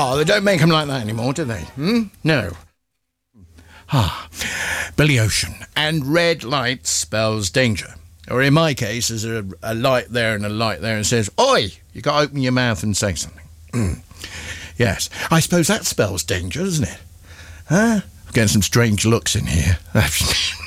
Oh, they don't make them like that anymore, do they? No. Billy Ocean. And red light spells danger. Or in my case, there's a light there and a light there and says, oi, you got to open your mouth and say something. Yes. I suppose that spells danger, doesn't it? Huh? I'm getting some strange looks in here.